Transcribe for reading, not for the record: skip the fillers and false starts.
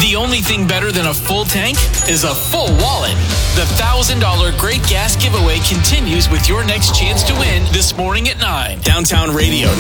The only thing better than a full tank is a full wallet. The $1,000 Great Gas Giveaway continues with your next chance to win this morning at 9. Downtown Radio